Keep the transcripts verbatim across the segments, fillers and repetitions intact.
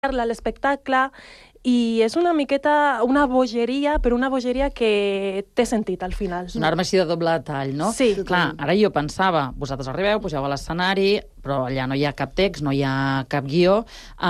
a l'espectacle, i és una miqueta una bogeria, però una bogeria que té sentit al final. És una arma així de doble tall, no? Sí. Clar, ara jo pensava, vosaltres arribeu, pugeu a l'escenari, però allà no hi ha cap text, no hi ha cap guió.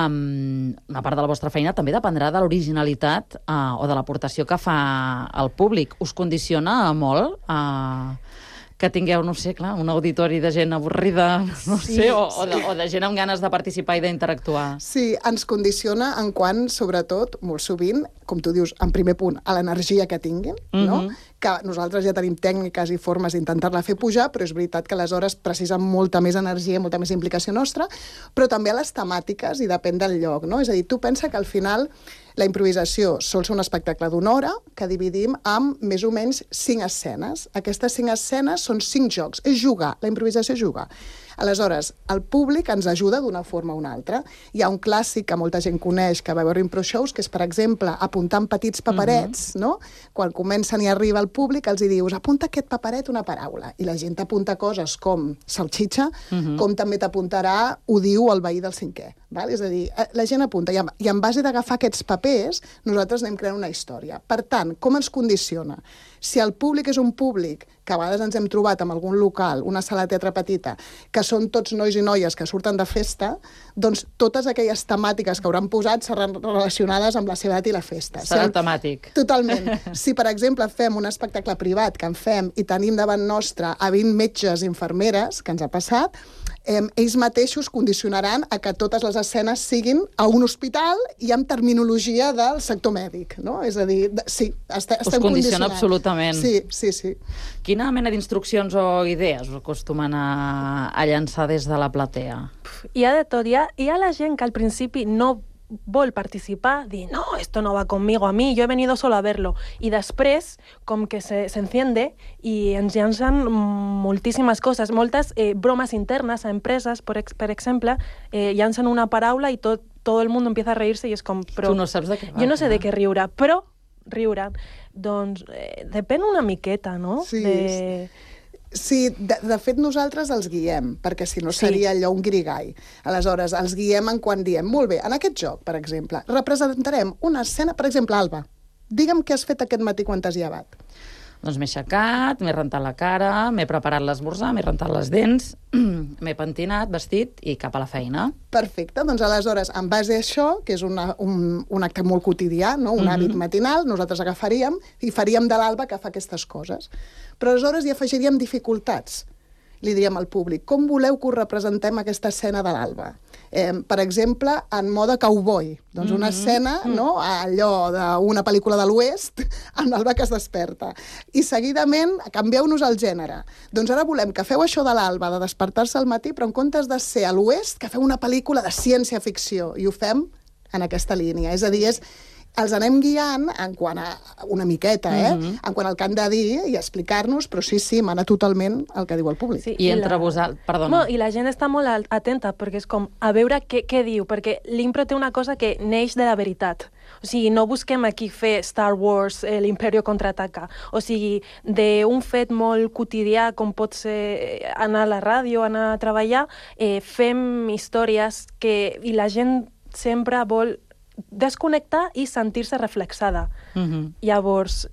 Um, una part de la vostra feina també dependrà de l'originalitat uh, o de l'aportació que fa el públic. Us condiciona molt uh, que tingueu, no sé, clar, un auditori de gent avorrida, no Sí, sé, o, sí. o, de, o de gent amb ganes de participar i d'interactuar. Sí, ens condiciona en quant, sobretot, molt sovint, com tu dius, en primer punt, a l'energia que tinguin, no? Mhm. Que nosaltres ja tenim tècniques i formes d'intentar-la fer pujar, però és veritat que aleshores precisen molta més energia, molta més implicació nostra, però també a les temàtiques i depèn del lloc, no? És a dir, tu pensa que al final la improvisació sol ser un espectacle d'una hora que dividim amb més o menys cinc escenes. Aquestes cinc escenes són cinc jocs, és jugar, la improvisació és jugar. Aleshores, el públic ens ajuda d'una forma o una altra. Hi ha un clàssic que molta gent coneix, que va veure impro shows, que és, per exemple, apuntar en petits paperets, uh-huh. no? Quan comencen i arriba el públic, els hi dius, apunta aquest paperet una paraula. I la gent t'apunta coses com salxitxa, uh-huh. com també t'apuntarà, ho diu el veí del cinquè. Val? És a dir, la gent apunta, i en, i en base d'agafar aquests papers, nosaltres anem creant una història. Per tant, com ens condiciona? Si el públic és un públic, que a vegades ens hem trobat en algun local, una sala de teatre petita, que són tots nois i noies que surten de festa, doncs totes aquelles temàtiques que hauran posat seran relacionades amb la seva edat i la festa. Serà si el... temàtic. Totalment. Si, per exemple, fem un espectacle privat que en fem i tenim davant nostre a vint metges i infermeres, que ens ha passat, eh, ells mateixos condicionaran a que totes les escenes siguin a un hospital i amb terminologia del sector mèdic, no? És a dir, de, sí, est estem Us condiciona condicionant. absolutament. Sí, sí, sí. Quina mena d'instruccions o idees us acostumen a, a llançar des de la platea? Hi ha de tot. Hi ha, hi ha la gent que al principi no vol participar, dir, no, esto no va conmigo, a mí, yo he venido solo a verlo. I després, com que se, se enciende i ens llancen moltíssimes coses, moltes eh, bromes internes a empreses, per, ex, per exemple, eh, llancen una paraula i tot, todo el mundo empieza a reírse i és com... Però, tu no saps de què va. Jo no sé clar. de què riure, però riure. Doncs eh, depèn una miqueta, no? Sí, de... Sí, de, de fet nosaltres els guiem, perquè si no seria Sí. allò un guirigall. Aleshores, els guiem en quan diem, molt bé, en aquest joc, per exemple, representarem una escena, per exemple, Alba, digue'm què has fet aquest matí quan t'has llevat. Doncs m'he aixecat, m'he rentat la cara, m'he preparat l'esmorzar, m'he rentat les dents, m'he pentinat, vestit i cap a la feina. Perfecte, doncs aleshores, en base a això, que és una, un, un acte molt quotidià, no? un Mhm. hàbit matinal, nosaltres agafaríem i faríem de l'Alba que fa aquestes coses. Però aleshores hi afegiríem dificultats. Li diríem al públic, com voleu que us representem aquesta escena de l'Alba? Eh, per exemple, en mode cowboy. Doncs una Mhm. escena, no?, allò d'una pel·lícula de l'Oest, amb l'Alba que es desperta. I seguidament, canvieu-nos el gènere. Doncs ara volem que feu això de l'Alba, de despertar-se al matí, però en comptes de ser a l'Oest, que feu una pel·lícula de ciència-ficció. I ho fem en aquesta línia. És a dir, és els anem guiant en quant a una miqueta, eh? Mhm. En quant al que han de dir i explicar-nos, però sí, sí, mana totalment el que diu el públic. Sí, I i entre la- vosaltres... Perdona. No, i la gent està molt al- atenta, perquè és com a veure què, què diu, perquè l'impro té una cosa que neix de la veritat. O sigui, no busquem aquí fer Star Wars, eh, l'Imperio contraataca. O sigui, d'un fet molt quotidià, com pot ser eh, anar a la ràdio, anar a treballar, eh, fem històries que... I la gent sempre vol desconnectar i sentir-se reflexada. Mhm. Llavors,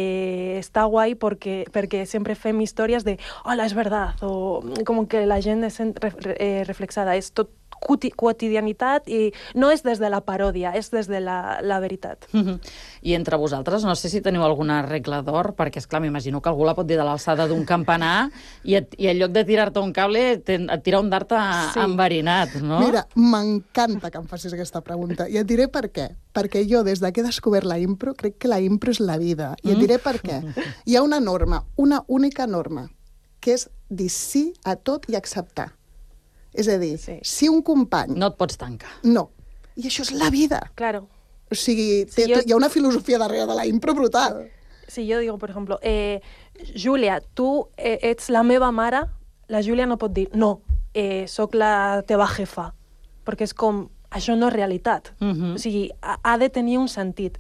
eh, està guai perquè, perquè sempre fem històries de hola, és verdad, o com que la gent es sent re, eh, reflexada. És tot quoti quotidianitat i no és des de la paròdia, és des de la, la veritat. Mhm. I entre vosaltres, no sé si teniu alguna regla d'or, perquè, esclar, m'imagino que algú la pot dir de l'alçada d'un campanar i, et, i en lloc de tirar-te un cable, te, et tira un dart a, Sí. enverinat, no? Mira, m'encanta que em facis aquesta pregunta. I et diré per què. Perquè jo, des de que he descobert la impro, crec que la impro és la vida. I et Mm. diré per què. Hi ha una norma, una única norma, que és dir sí a tot i acceptar. És a dir, Sí. si un company... No et pots tancar. No. I això és la vida. Claro. O sigui, Sí, té, jo- hi ha una filosofia darrere de la impro brutal. Si jo digo, per exemple, eh, Júlia, tu eh, ets la meva mare, la Júlia no pot dir no, eh, sóc la teva jefa, perquè és com, això no és realitat. Mhm. O sigui, ha, ha de tenir un sentit.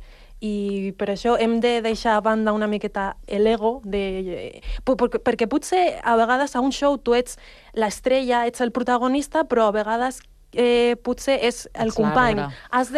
I per això hem de deixar a banda una miqueta l'ego, de... perquè, perquè potser a vegades a un show tu ets l'estrella, ets el protagonista, però a vegades eh, potser és el Ets company. l'arbre. Has